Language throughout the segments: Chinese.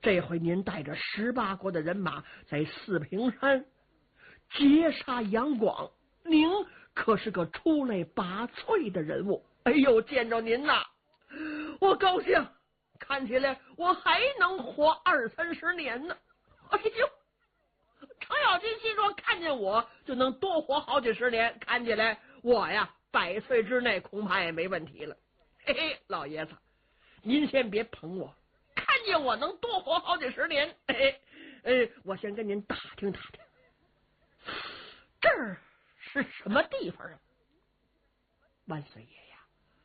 这回您带着18国的人马在四平山截杀杨广，您可是个出类拔萃的人物。哎呦，见着您呐，我高兴，看起来我还能活20-30年呢。哎呦，程咬金心说，看见我就能多活好几十年，看起来我呀100岁之内恐怕也没问题了。嘿嘿，老爷子，您先别捧我，看见我能多活好几十年，我先跟您打听打听，这儿是什么地方啊？万岁爷呀，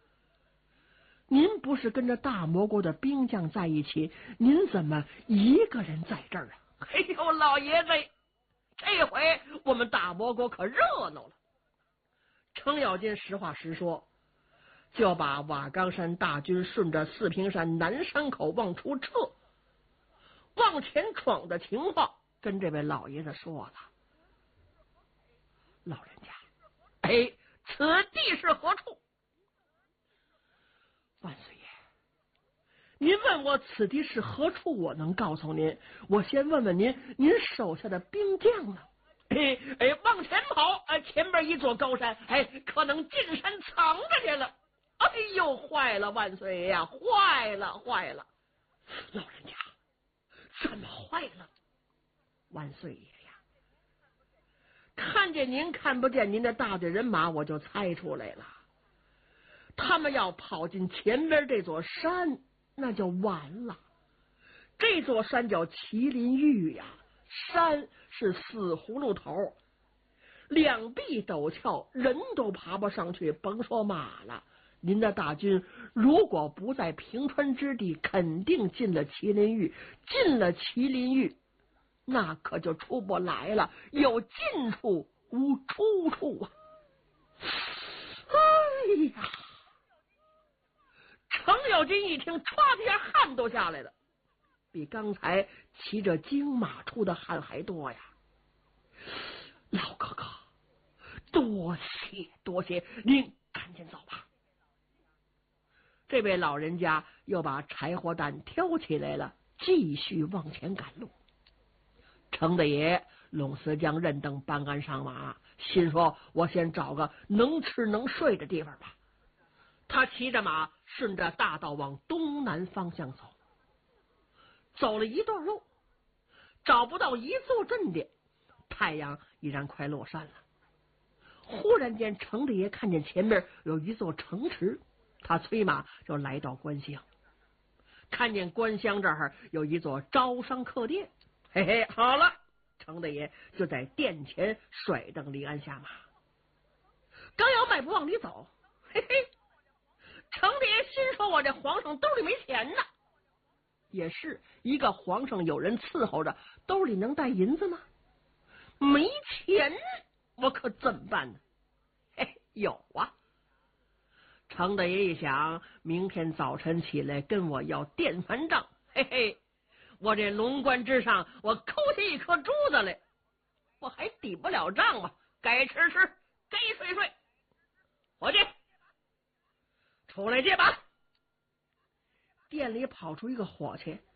您不是跟着大魔国的兵将在一起，您怎么一个人在这儿啊？哎呦，老爷子，这回我们大魔国可热闹了。程咬金实话实说，就把瓦岗山大军顺着四平山南山口往出撤，往前闯的情况跟这位老爷子说了。老人家，此地是何处？万岁爷，您问我此地是何处，我能告诉您。我先问问您，您手下的兵将呢？往前跑，前面一座高山，可能进山藏着去了。哎呦，坏了，万岁爷呀，坏了，坏了！老人家，怎么坏了？万岁爷呀，看见您看不见您的大队人马，我就猜出来了。他们要跑进前边这座山，那就完了。这座山叫麒麟峪呀，山是死葫芦头，两壁陡峭，人都爬不上去，甭说马了。您的大军如果不在平川之地，肯定进了麒麟峪，进了麒麟峪，那可就出不来了，有进处无出处啊！哎呀！程咬金一听，唰的一下汗都下来了，比刚才骑着金马出的汗还多呀！老哥哥，多谢多谢，您赶紧走吧。这位老人家又把柴火担挑起来了，继续往前赶路。程大爷拢思将认等搬鞍上马，心说我先找个能吃能睡的地方吧。他骑着马顺着大道往东南方向走，走了一段路，找不到一座镇店，太阳已然快落山了。忽然间，程大爷看见前面有一座城池，他催马就来到关乡，看见关乡这儿有一座招商客店，好了，程大爷就在店前甩蹬离鞍下马，刚要迈步往里走，程大爷心说，我这皇上兜里没钱呢。也是，一个皇上有人伺候着，兜里能带银子吗？没钱，我可怎么办呢？有啊。程大爷一想，明天早晨起来跟我要电饭账，我这龙冠之上我抠下一颗珠子来，我还抵不了账吗？该吃吃，该睡睡。伙计，出来接吧。店里跑出一个伙计，